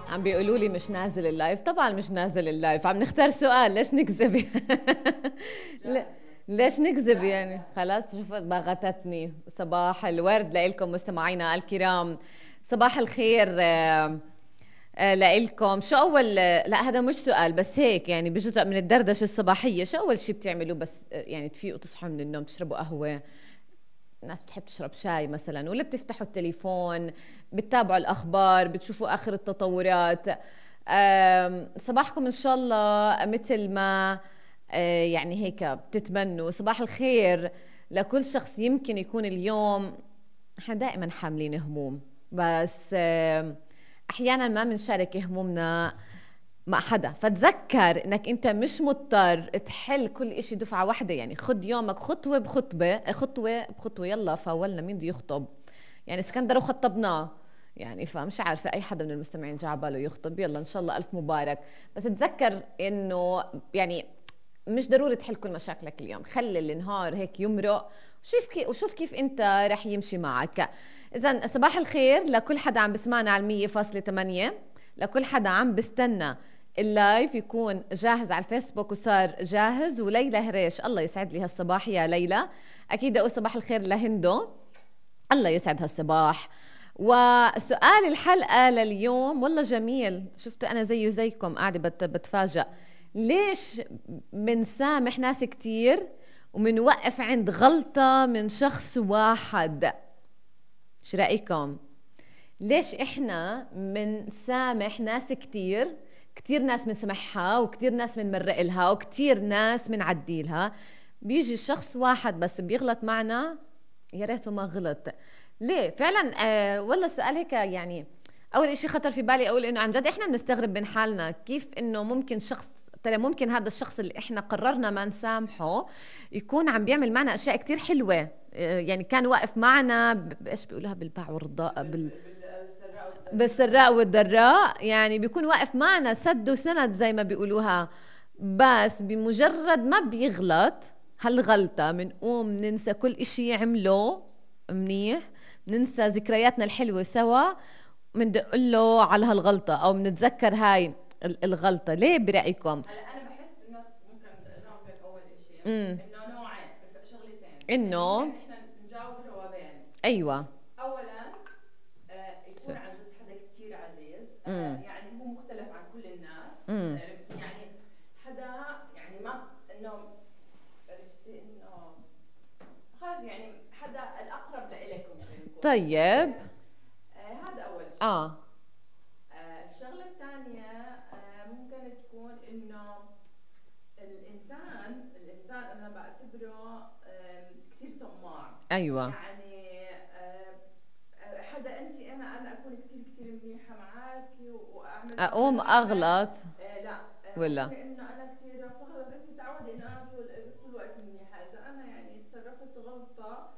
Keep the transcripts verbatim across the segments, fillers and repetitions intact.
عم بيقولوا لي مش نازل اللايف. طبعا مش نازل اللايف، عم نختار سؤال ليش نكذب. لا- ليش نكذب يعني؟ خلاص شوف بغتتني. صباح الورد لكم مستمعينا الكرام، صباح الخير. آه، آه، لإلكم. شو أول، لا هذا مش سؤال بس هيك يعني بجزء من الدردشة الصباحية، شو أول شي بتعملوه بس آه، يعني تفيقوا تصحوا من النوم؟ تشربوا قهوة؟ الناس بتحب تشرب شاي مثلا، ولا بتفتحوا التليفون بتتابعوا الأخبار بتشوفوا آخر التطورات؟ آم، صباحكم إن شاء الله مثل ما آه، يعني هيك بتتمنوا. صباح الخير لكل شخص. يمكن يكون اليوم احنا دائما حاملين هموم، بس آم، احيانا ما بنشارك همومنا مع حدا، فتذكر انك انت مش مضطر تحل كل اشي دفعة واحدة. يعني خد يومك خطوة بخطوة، خطوة بخطوة. يلا فاولنا مين بده يخطب؟ يعني اسكندر وخطبناه يعني، فمش عارفة اي حدا من المستمعين جا باله يخطب، يلا ان شاء الله الف مبارك. بس تذكر انه يعني مش ضروري تحل كل مشاكلك اليوم، خلي النهار هيك يمرق وشوف كيف وشوف كيف انت رح يمشي معك. اذا صباح الخير لكل حدا عم بسمعنا على المية فاصلة ثمانية، لكل حدا عم بستنى اللايف يكون جاهز على الفيسبوك وصار جاهز. وليلى هريش الله يسعد لي هالصباح يا ليلى. اكيد اقول صباح الخير لهندو، الله يسعد هالصباح. وسؤال الحلقة لليوم والله جميل، شفتوا أنا زيه زيكم قاعدة بت بتفاجأ. ليش منسامح ناس كتير ومنوقف عند غلطة من شخص واحد؟ شو رأيكم؟ ليش إحنا منسامح ناس كتير، كتير ناس منسمحها وكتير ناس منمرق لها وكتير ناس منعديلها، بيجي شخص واحد بس بيغلط معنا يا ريته ما غلط؟ ليه فعلا؟ آه والله السؤال هيك يعني. اول اشي خطر في بالي اقول انه عن جد احنا بنستغرب من حالنا كيف انه ممكن شخص، ترى ممكن هذا الشخص اللي احنا قررنا ما نسامحه يكون عم بيعمل معنا اشياء كتير حلوة. آه يعني كان واقف معنا ب- ايش بيقولوها بالباع والرضاء بال... بالسراء والضراء، يعني بيكون واقف معنا سد وسند زي ما بيقولوها. بس بمجرد ما بيغلط هالغلطة منقوم ننسى كل اشي يعمله منيح، ننسى ذكرياتنا الحلوة سوا، مندق له على هالغلطة أو منتذكر هاي ال- الغلطة. ليه برأيكم؟ هلا انا بحس انه ممكن اجاوبك اول شيء امم انه نوعين، شغلتين، يعني ممكن إنه احنا نجاوب جوابين. أيوة. اولا آه يكون عن جد حدا كثير عزيز، آه امم يعني هو مختلف عن كل الناس، امم عرفتي يعني حدا يعني ما انه عرفتي انه خلص يعني حدا الاقرب لإلك ممكن يكون، طيب. عرفتي؟ آه هذا اول شيء. آه آه الشغله الثانيه آه ممكن تكون انه الإنسان الإنسان أنا بعتبره كثير طماع. أيوة. يعني آه، آه، حدا أنت أنا أنا أكون كثير كثير منيحة معك وأعمل وأعمل أقوم وأعمل أغلط آه، لا آه، ولا؟ ممكن إنه أنا كثير فخلص أنت تعودي إنه أنا طول طول الوقت منيحة، إذا أنا يعني تصرفت غلطة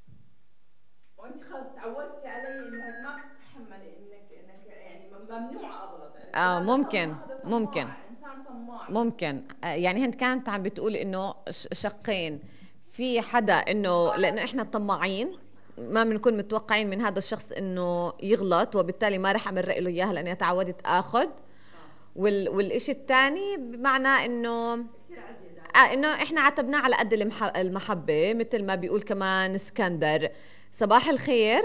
وأنت خلص تعودتي علي إنك ما بتتحملي إنك إنك يعني ممنوع أغلط، آه هذا ممكن. طماع، هذا ممكن. طماع، إنسان طماع. ممكن آه، يعني هند كانت عم بتقول انه ش- شقين. في حدا انه لانه احنا طماعين ما بنكون متوقعين من هذا الشخص انه يغلط، وبالتالي ما رح امرق له اياها لاني تعودت اخذ. آه وال والشيء الثاني بمعنى انه كثير عزيز آه علي. انه احنا عاتبناه على قد المح- المحبة، مثل ما بيقول كمان اسكندر. صباح الخير.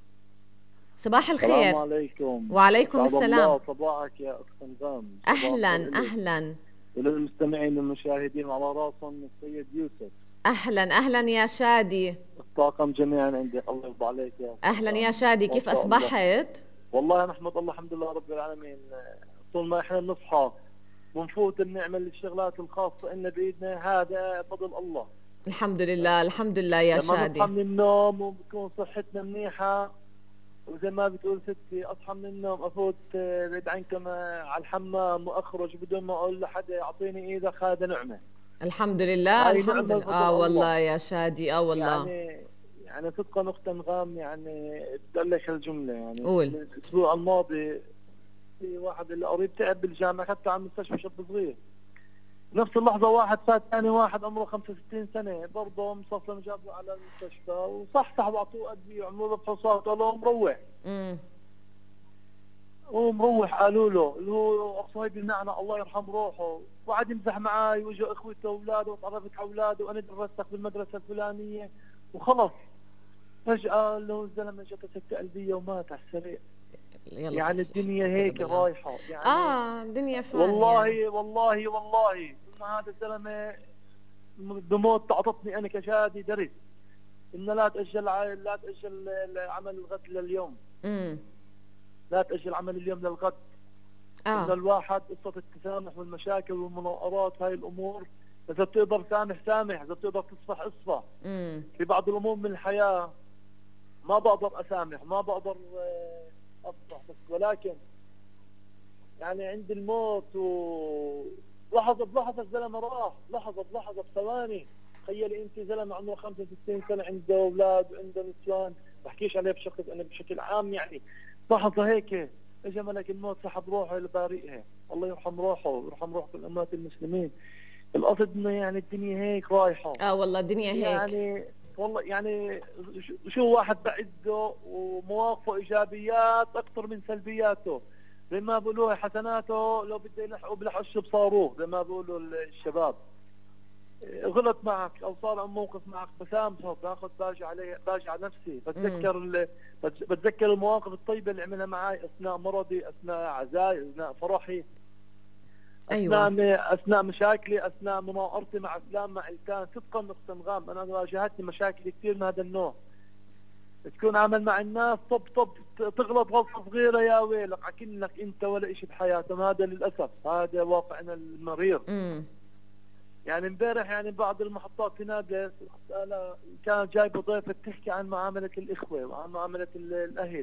صباح السلام الخير. عليكم. وعليكم أسعد السلام. الله صباحك يا أخت نظام، صباح الخير اهلا لك اهلا. وللمستمعين والمشاهدين على راسهم السيد يوسف. اهلا اهلا يا شادي. الطاقم جميعا عندك، الله يرضى عليك يا أخت اهلا نظام. يا شادي، ما كيف شاء الله، اصبحت؟ والله نحمد الله الحمد لله رب العالمين. طول ما احنا بنصحى بنفوت بنعمل الشغلات الخاصة إن بإيدنا، هذا فضل الله. الحمد لله الحمد لله يا لما نصحى شادي. من النوم وبتكون صحتنا منيحة، وزي ما بتقول ستي اصحى من النوم افوت آه، بعيد عنكم آه، على الحمام واخرج بدون ما اقول لحد يعطيني ايدك، هذا نعمه. الحمد لله هاي الحمد نعمه لله. اه بفضل الله. والله يا شادي، اه والله. يعني يعني صدقا اخت انغام، يعني بدي لك الجمله. يعني قول. من الاسبوع الماضي في واحد اللي قريب تعب بالجامعه، حتى على المستشفى، شاب صغير. نفس اللحظه واحد فات ثاني واحد عمره خمسة وستين سنه برضه مصفى، جابه على المستشفى وصحصح واعطوه ادويه وعملوا له فحوصات وقالوا له مروح. امم و... هو مروح قالوا له اللي هو صهيب النعنع الله يرحم روحه، وقعد يمزح معاي واجوا اخوته واولاده وتعرفت على اولاده وانا درستك بالمدرسه الفلانيه وخلص. فجاه له الزلمه جته سكته قلبيه ومات على السريع. يعني الدنيا هيك رايحه يعني. اه الدنيا فعلا والله يعني. والله والله هذا الزلمه بموت اعطتني انا كشادي درس ان لا تاجل لا تاجل عمل الغد لليوم. امم لا تاجل عمل اليوم للغد. اه ان الواحد قصه التسامح والمشاكل والمناورات هاي الامور اذا بتقدر سامح سامح، اذا بتقدر تصفح اصفح. امم في بعض الامور من الحياه ما بقدر اسامح، ما بقدر اصفح، بس ولكن يعني عند الموت و لحظه بلحظه الزلمه راح، لحظه بلحظه بثواني. تخيلي انت زلمه عمره خمسة وستين سنه عنده اولاد وعنده نسوان، بحكيش عليه بشكل انا بشكل عام يعني. لحظه هيك اجى ملك الموت سحب روحه لبارئها، الله يرحم روحه ويرحم روح كل اموات المسلمين. القصد انه يعني الدنيا هيك رايحه. اه والله الدنيا هيك يعني والله يعني شو واحد بعده ومواقفه ايجابيات اكثر من سلبياته. زي ما بيقولوا حسناته لو بده يلحقوا بلحقش بصاروه، زي ما بيقولوا الشباب. غلط معك او صار عن موقف معك بسامحه، باخذ باجي عليه باجي على نفسي، بتذكر بتذكر المواقف الطيبه اللي عملها معي اثناء مرضي، اثناء عزائي، اثناء فرحي، اثناء أيوة. اثناء مشاكلي، اثناء مناقرتي مع اسلام مع الكان. صدقا اخت انغام انا واجهتني مشاكل كثير من هذا النوع. تكون عامل مع الناس طب طب تغلط غلطه صغيره يا ويلك اكنك انت ولا شيء بحياتهم. هذا للاسف هذا واقعنا المرير. امم يعني امبارح يعني بعض المحطات في نابلس كانت جايبه ضيفه تحكي عن معامله الاخوه وعن معامله الاهل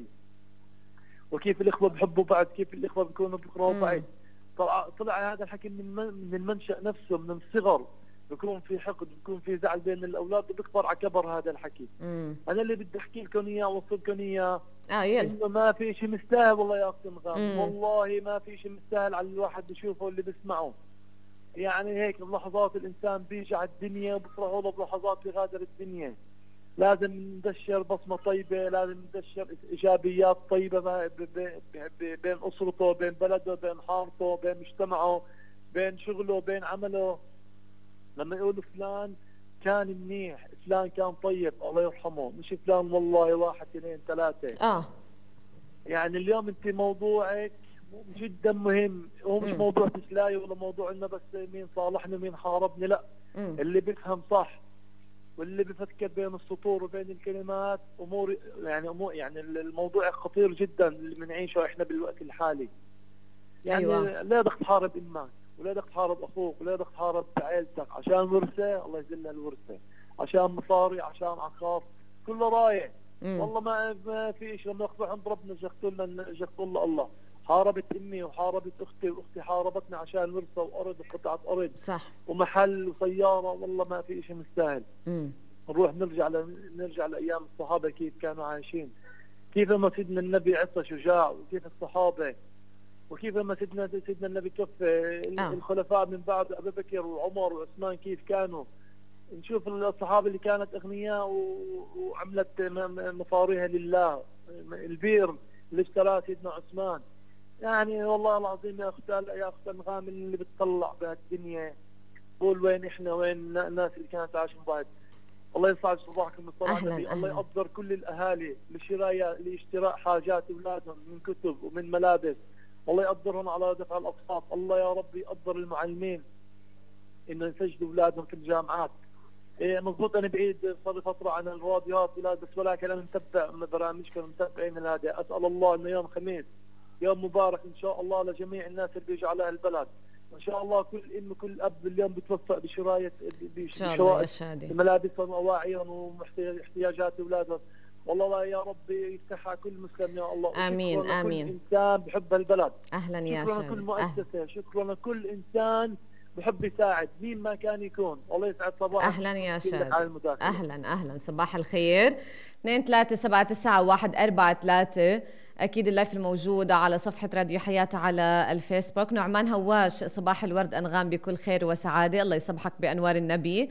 وكيف الاخوه بحبوا بعض، كيف الاخوه بيكونوا بيكرهوا بعض. طلع طلع هذا الحكي من من المنشأ نفسه من الصغر، بيكون في حقد، بيكون في زعل بين الاولاد وبيكبر على كبر هذا الحكي. مم. انا اللي بدي احكي لكم اياه واوصلكم اياه اه يلا انه ما في شيء مستاهل والله يا اختي نغام، والله ما في شيء مستاهل على الواحد بيشوفه اللي بيسمعه. يعني هيك بلحظات الانسان بيجي على الدنيا وبيطلعوا له بلحظات بغادر الدنيا. لازم ندشر بصمه طيبه، لازم ندشر ايجابيات طيبه بين اسرته، بين بلده، بين حارته، بين مجتمعه، بين شغله، بين عمله. لما يقولوا فلان كان منيح، فلان كان طيب، الله يرحمه، مش فلان والله واحد اثنين ثلاثه. اه يعني اليوم انت موضوعك جدا مهم، هو مش مم. موضوع تسلاي ولا موضوع انه بس مين صالحني ومين حاربني، لا. مم. اللي بيفهم صح واللي بيفكر بين السطور وبين الكلمات امور يعني امور يعني الموضوع خطير جدا اللي بنعيشه احنا بالوقت الحالي. يعني أيوة. لا بدك تحارب امك ولا بدك تحارب اخوك ولا بدك تحارب عائلتك عشان ورثه، الله يذلها الورثه، عشان مصاري، عشان عقار، كله رايح. والله ما ما في شيء. لما يقطع عند ربنا جختوا لنا جختوا لنا الله. حاربت امي وحاربت اختي واختي حاربتنا عشان ورثه وارض وقطعه ارض صح ومحل وسياره، والله ما في شيء مستاهل. امم نروح نرجع ل... نرجع لايام الصحابه كيف كانوا عايشين، كيف ما سيدنا النبي عصى شجاع، وكيف الصحابه، وكيف ما سيدنا سيدنا النبي توفى آه. الخلفاء من بعد ابي بكر وعمر وعثمان كيف كانوا. نشوف الصحابه اللي كانت اغنياء و... وعملت مصاريها لله، البير اللي اشتراه سيدنا عثمان. يعني والله العظيم يا اخت يا اخت انغام اللي بتطلع بهالدنيا بقول وين احنا، وين الناس اللي كانت عايشه بعد. الله يسعد صباحكم بالصلاه النبي. الله يقدر كل الاهالي لشراء لاشتراء حاجات اولادهم من كتب ومن ملابس، الله يقدرهم على دفع الاقساط. الله يا رب يقدر المعلمين انه يسجلوا اولادهم في الجامعات. إيه مضبوط. انا بعيد صار لي فتره عن الراديوات بس ولكن انا متابع برامجكم متابعين هذا. اسال الله انه يوم خميس يوم مبارك ان شاء الله لجميع الناس اللي بيجوا على البلد. ان شاء الله كل ام وكل اب اليوم بتوفق بشرايه بشراء ملابسهم واواعيهم واحتياجات اولادهم. والله لا يا رب يفتحها كل مسلم يا الله. امين شكرا امين. لكل انسان بحب البلد. اهلا يا شكرا شادي. لكل مؤسسه أهل. شكرا لكل انسان بحب يساعد مين ما كان يكون. الله يسعد صباحك. اهلا يا شادي. اهلا اهلا صباح الخير. اثنين ثلاثة سبعة تسعة واحد أربعة ثلاثة. أكيد اللايف الموجود على صفحة راديو حياة على الفيسبوك. نعمان هواش صباح الورد أنغام بكل خير وسعادة، الله يصبحك بأنوار النبي.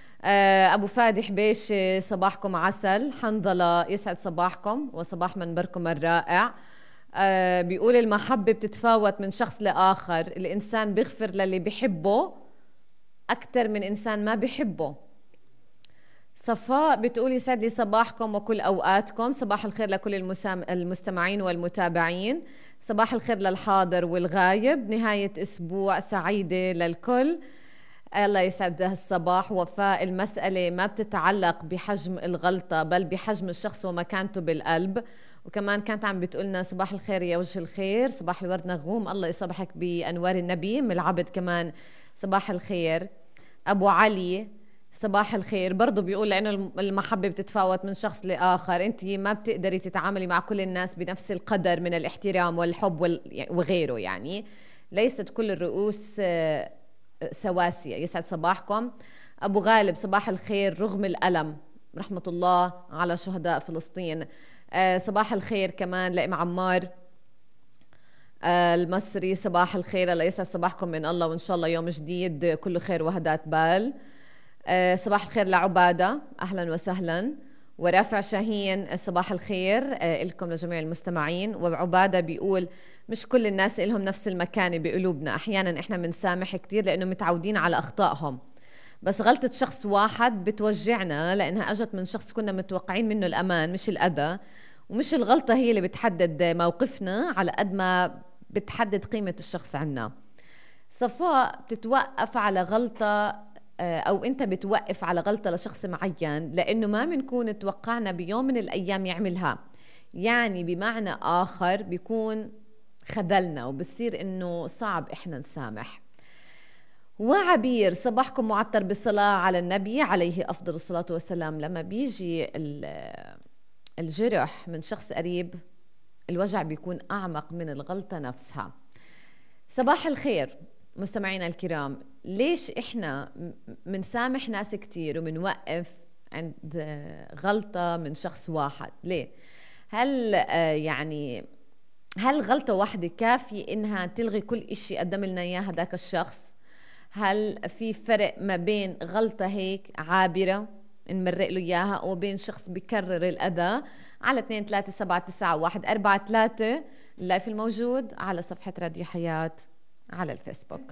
أبو فادي حبيش صباحكم عسل. حنظلة يسعد صباحكم وصباح منبركم الرائع. آه بيقول المحبة بتتفاوت من شخص لآخر، الإنسان بيغفر للي بيحبه أكتر من إنسان ما بيحبه. صفاء بتقول يسعد لي صباحكم وكل أوقاتكم، صباح الخير لكل المسام... المستمعين والمتابعين، صباح الخير للحاضر والغايب، نهاية أسبوع سعيدة للكل. الله يسعد هالصباح. وفاء المسألة ما بتتعلق بحجم الغلطة بل بحجم الشخص ومكانته بالقلب. وكمان كانت عم بتقولنا صباح الخير يا وجه الخير، صباح الورد نغوم، الله يصبحك بأنوار النبي. من العبد كمان صباح الخير. أبو علي صباح الخير، برضو بيقول لأنه المحبة بتتفاوت من شخص لآخر، أنت ما بتقدري تتعاملي مع كل الناس بنفس القدر من الاحترام والحب وغيره، يعني ليست كل الرؤوس سواسية. يسعد صباحكم. أبو غالب صباح الخير رغم الألم، رحمة الله على شهداء فلسطين. أه صباح الخير كمان لإم عمار أه المصري، صباح الخير، الله يسعد صباحكم من الله، وإن شاء الله يوم جديد كله خير وهدات بال. أه صباح الخير لعبادة، أهلا وسهلا. ورافع شاهين صباح الخير أه لكم لجميع المستمعين. وعبادة بيقول مش كل الناس إلهم نفس المكانة بقلوبنا، أحيانا إحنا بنسامح كتير لأنه متعودين على أخطائهم، بس غلطة شخص واحد بتوجعنا لأنها أجت من شخص كنا متوقعين منه الأمان مش الأذى. ومش الغلطة هي اللي بتحدد موقفنا على قد ما بتحدد قيمة الشخص عنا. صفاء بتتوقف على غلطة أو أنت بتوقف على غلطة لشخص معين لأنه ما بنكون توقعنا بيوم من الأيام يعملها، يعني بمعنى آخر بيكون خذلنا وبصير إنه صعب إحنا نسامح. وعبير صباحكم معطر بالصلاة على النبي عليه أفضل الصلاة والسلام. لما بيجي الجرح من شخص قريب الوجع بيكون أعمق من الغلطة نفسها. صباح الخير مستمعينا الكرام، ليش إحنا منسامح ناس كتير ومنوقف عند غلطة من شخص واحد؟ ليه؟ هل يعني هل غلطة واحدة كافية إنها تلغي كل إشي قدم لنا إياه هداك الشخص؟ هل في فرق ما بين غلطة هيك عابرة نمرق له إياها وبين شخص بيكرر الأذى؟ على اثنين ثلاثة سبعة تسعة واحد أربعة ثلاثة اللايف الموجود على صفحة راديو حياة على الفيسبوك.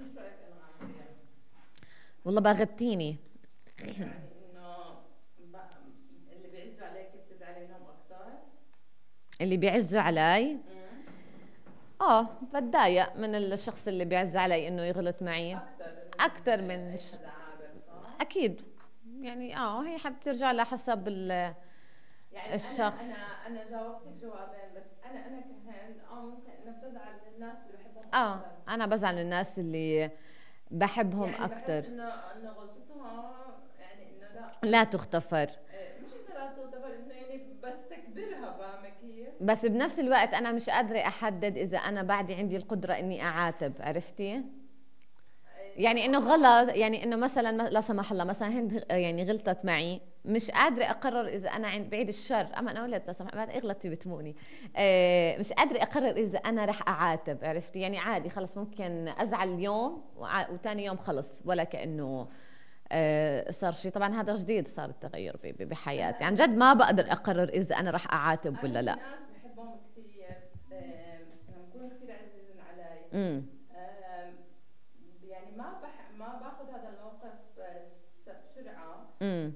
والله باغبتيني. يعني إنه اللي بيعزوا عليك بتزعلي لهم أكتر؟ اللي بيعزوا علي اه بتضايق من الشخص اللي بيعز علي انه يغلط معي اكثر من ش... اكيد يعني اه هي حب ترجع لحسب ال يعني الشخص. انا انا جاوبتك جوابين، بس انا انا كمان اه ممكن انك تزعل من الناس اللي بحبهم اه أكتر. انا بزعل من الناس اللي بحبهم يعني اكثر، انه انه غلطتها يعني انه لا لا تغتفر، مش انه لا تغتفر، انه يعني بستكبرها، فاهمه كيف؟ بس بنفس الوقت انا مش قادره احدد اذا انا بعدي عندي القدره اني اعاتب، عرفتي؟ يعني انه غلط، يعني انه مثلا لا سمح الله مثلا هند يعني غلطت معي، مش قادره اقرر اذا انا عند بعيد الشر، اما انا قلت لا سمح بعد اغلطي بتموني، آه مش قادره اقرر اذا انا رح اعاتب، عرفتي؟ يعني عادي خلص ممكن ازعل اليوم وثاني يوم خلص ولا كانه آه صار شيء. طبعا هذا جديد صار التغير بحياتي، عن جد ما بقدر اقرر اذا انا رح اعاتب ولا لا. ناس بحبهم كثير لما بكونوا كثير عزيزين علي، امم يعني ما بح ما باخذ هذا الموقف بسرعه، امم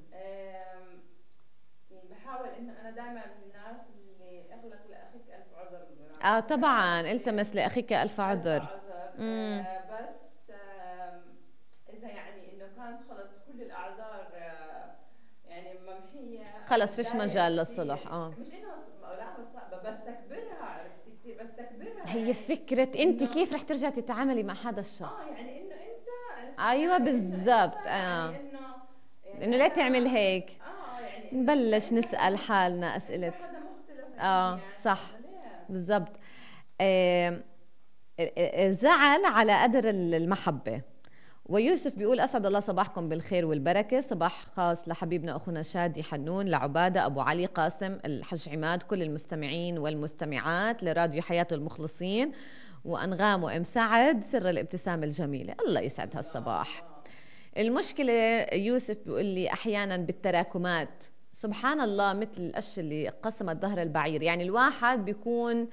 بحاول انه انا دائما من الناس اللي اغلق لاخيك الف عذر. اه طبعا التمس لاخيك الف عذر. امم آه بس آه اذا يعني انه كانت خلص كل الاعذار آه يعني ممحيه، خلص فيش مجال للصلح. اه مش انه لا صعبه، بستكبرها، عرفتي كثير بستكبرها. هي يعني فكره انت كيف رح ترجعي تتعاملي مع هذا الشخص. اه يعني انه انت ايوه بالضبط. اه يعني انه يعني انه لا تعمل هيك. اه يعني نبلش نسال حالنا اسئله. اه صح بالضبط. آه زعل على قدر المحبه. ويوسف بيقول أسعد الله صباحكم بالخير والبركة، صباح خاص لحبيبنا أخونا شادي حنون، لعبادة، أبو علي، قاسم، الحج عماد، كل المستمعين والمستمعات لراديو حياة المخلصين، وأنغام وإم سعد سر الابتسامة الجميلة. الله يسعد هالصباح. المشكلة يوسف بيقول لي أحيانا بالتراكمات، سبحان الله، مثل القش اللي قسمت ظهر البعير، يعني الواحد بيكون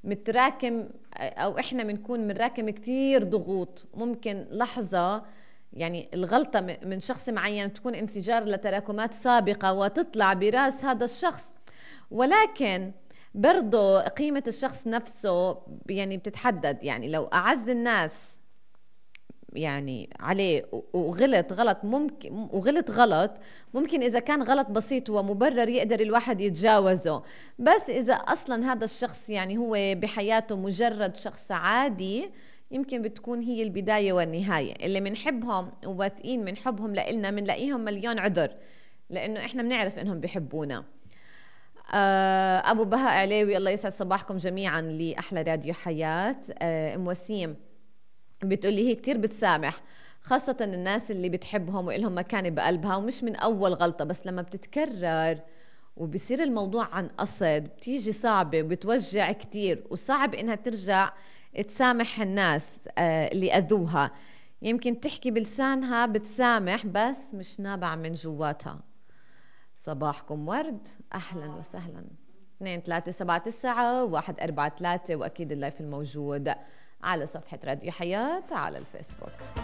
متراكم، او احنا بنكون بنراكم كتير ضغوط، ممكن لحظة يعني الغلطة من شخص معين تكون انفجار لتراكمات سابقة وتطلع براس هذا الشخص. ولكن برضو قيمة الشخص نفسه يعني بتتحدد. يعني لو أعز الناس يعني عليه وغلط غلط ممكن وغلط غلط ممكن إذا كان غلط بسيط ومبرر يقدر الواحد يتجاوزه. بس إذا أصلا هذا الشخص يعني هو بحياته مجرد شخص عادي، يمكن بتكون هي البداية والنهاية. اللي منحبهم وواثقين من حبهم لإلنا منلاقيهم مليون عذر، لأنه إحنا بنعرف إنهم بيحبونا. أبو بهاء عليوي، الله يسعد صباحكم جميعا لأحلى راديو حياة. أم وسيم بتقولي هي كتير بتسامح، خاصة الناس اللي بتحبهم وإلهم مكانة بقلبها، ومش من أول غلطة، بس لما بتتكرر وبصير الموضوع عن قصد بتيجي صعبة وبتوجع كتير، وصعب إنها ترجع تسامح الناس اللي أذوها. يمكن تحكي بلسانها بتسامح بس مش نابع من جواتها. صباحكم ورد، أهلا وسهلا. اثنين ثلاثة سبعة تسعة واحد أربعة ثلاثة، وأكيد اللايف الموجود على صفحة راديو حياة على الفيسبوك.